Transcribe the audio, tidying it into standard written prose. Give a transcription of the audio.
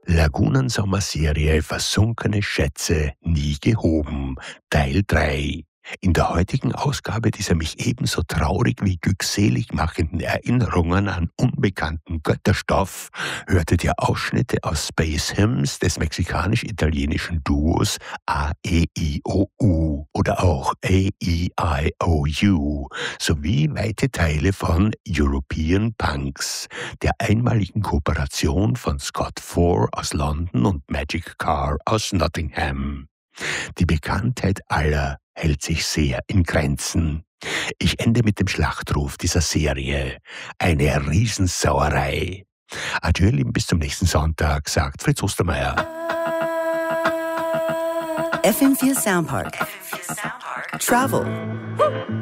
Lagunensommer-Serie Versunkene Schätze nie gehoben, Teil 3. In der heutigen Ausgabe dieser mich ebenso traurig wie glückselig machenden Erinnerungen an unbekannten Götterstoff hörtet ihr Ausschnitte aus Space Hymns des mexikanisch-italienischen Duos AEIOU oder auch AEIOU sowie weite Teile von European Punks, der einmaligen Kooperation von Scott Four aus London und Magic Car aus Nottingham. Die Bekanntheit aller hält sich sehr in Grenzen. Ich ende mit dem Schlachtruf dieser Serie. Eine Riesensauerei. Adieu, Lieben, bis zum nächsten Sonntag, sagt Fritz Ostermeier. FM4 Soundpark. Travel.